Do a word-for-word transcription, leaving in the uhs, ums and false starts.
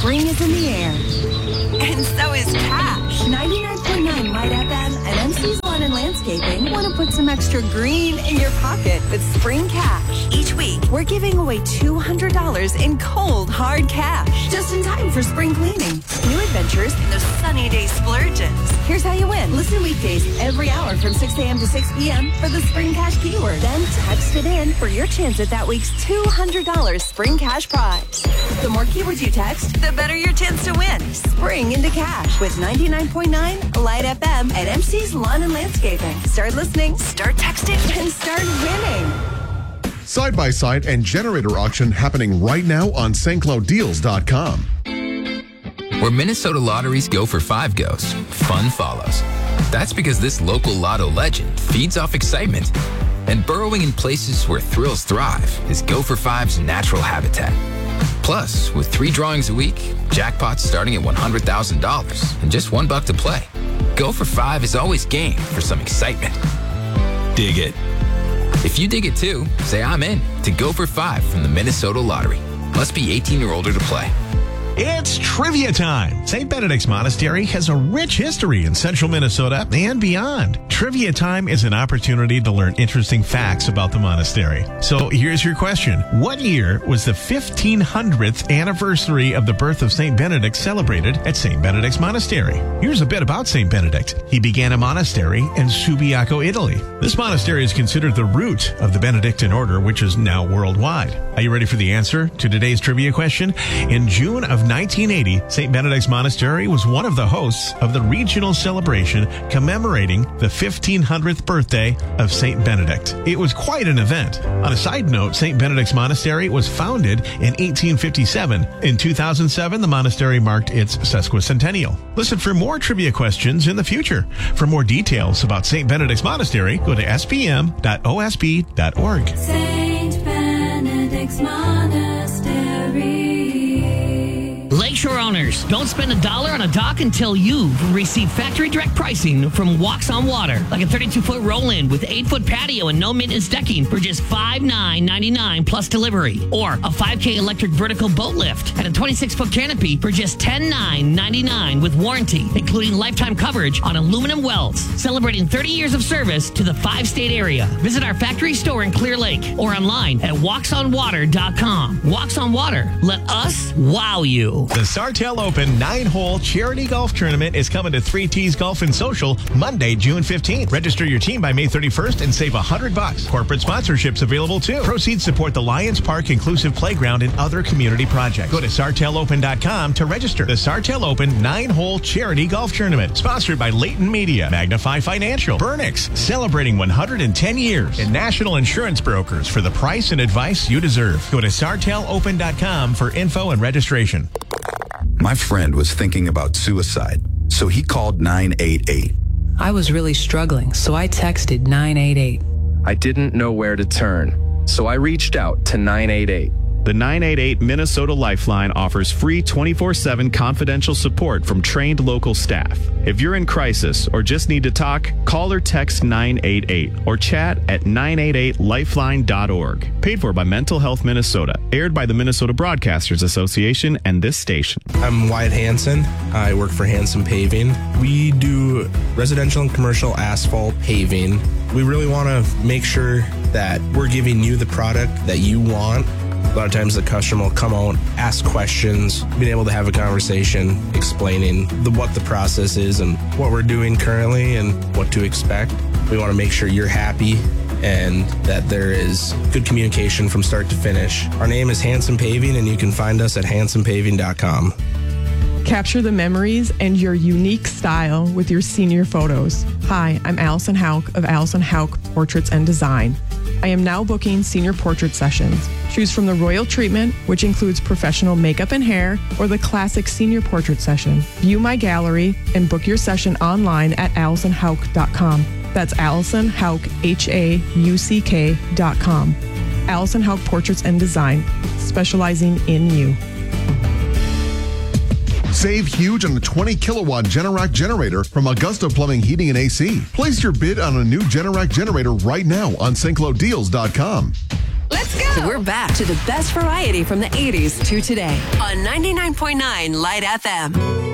spring is in the air. And so is cash. ninety-nine point nine Light F M and M C's Lawn and Landscaping want to put some extra green in your pocket with Spring Cash. Each week, we're giving away two hundred dollars in cold, hard cash. Just in time for spring cleaning. New adventures in those sunny day splurges. Here's how you win. Listen weekdays every hour from six a.m. to six p.m. for the Spring Cash keyword. Then text it in for your chance at that week's two hundred dollars Spring Cash prize. The more keywords you text, the better your chance to win. Spring into cash with ninety-nine point nine Light F M and M C's Lawn and Landscaping. Start listening, start texting, and start winning. Side-by-side and generator auction happening right now on Saint Cloud Deals dot com. Where Minnesota lotteries go for five goes, fun follows. That's because this local lotto legend feeds off excitement. And burrowing in places where thrills thrive is Go for Five's natural habitat. Plus, with three drawings a week, jackpots starting at one hundred thousand dollars and just one buck to play. Go for Five is always game for some excitement. Dig it. If you dig it too, say I'm in to Go for Five from the Minnesota Lottery. Must be eighteen or older to play. It's trivia time. Saint Benedict's Monastery has a rich history in central Minnesota and beyond. Trivia time is an opportunity to learn interesting facts about the monastery. So here's your question. What year was the fifteen hundredth anniversary of the birth of Saint Benedict celebrated at Saint Benedict's Monastery? Here's a bit about Saint Benedict. He began a monastery in Subiaco, Italy. This monastery is considered the root of the Benedictine order, which is now worldwide. Are you ready for the answer to today's trivia question? In June of nineteen eighty, Saint Benedict's Monastery was one of the hosts of the regional celebration commemorating the fifteen hundredth birthday of Saint Benedict. It was quite an event. On a side note, Saint Benedict's Monastery was founded in eighteen fifty-seven. In two thousand seven, the monastery marked its sesquicentennial. Listen for more trivia questions in the future. For more details about Saint Benedict's Monastery, go to s p m dot o s b dot org. Saint Benedict's Monastery. Lakeshore owners, don't spend a dollar on a dock until you've received factory direct pricing from Walks on Water, like a thirty-two foot roll-in with eight foot patio and no maintenance decking for just five thousand nine hundred ninety-nine dollars plus delivery, or a five K electric vertical boat lift and a twenty-six foot canopy for just ten thousand nine hundred ninety-nine dollars with warranty, including lifetime coverage on aluminum welds, celebrating thirty years of service to the five-state area. Visit our factory store in Clear Lake or online at walks on water dot com. Walks on Water. Let us wow you. The Sartell Open nine-hole charity golf tournament is coming to three T's Golf and Social Monday, June fifteenth. Register your team by May thirty-first and save one hundred bucks. Corporate sponsorships available too. Proceeds support the Lions Park Inclusive Playground and other community projects. Go to sartell open dot com to register. The Sartell Open nine-hole charity golf tournament, sponsored by Leighton Media, Magnify Financial, Burnix, celebrating one hundred ten years, and National Insurance Brokers for the price and advice you deserve. Go to sartell open dot com for info and registration. My friend was thinking about suicide, so he called nine eight eight. I was really struggling, so I texted nine eight eight. I didn't know where to turn, so I reached out to nine eight eight. The nine eight eight Minnesota Lifeline offers free twenty-four seven confidential support from trained local staff. If you're in crisis or just need to talk, call or text nine eight eight or chat at nine eight eight lifeline dot org. Paid for by Mental Health Minnesota. Aired by the Minnesota Broadcasters Association and this station. I'm Wyatt Hansen. I work for Hansen Paving. We do residential and commercial asphalt paving. We really want to make sure that we're giving you the product that you want. A lot of times the customer will come out, ask questions, being able to have a conversation, explaining the, what the process is and what we're doing currently and what to expect. We want to make sure you're happy and that there is good communication from start to finish. Our name is Hansen Paving, and you can find us at hansen paving dot com. Capture the memories and your unique style with your senior photos. Hi, I'm Allison Hauk of Allison Hauk Portraits and Design. I am now booking senior portrait sessions. Choose from the Royal Treatment, which includes professional makeup and hair, or the classic senior portrait session. View my gallery and book your session online at allison hauk dot com. That's Allison Hauk, H A U C K dot com. Allison Hauk Portraits and Design, specializing in you. Save huge on the twenty kilowatt Generac generator from Augusta Plumbing, Heating, and A C. Place your bid on a new Generac generator right now on Saint Cloud Deals dot com. Let's go. So we're back to the best variety from the eighties to today on ninety-nine point nine Light F M.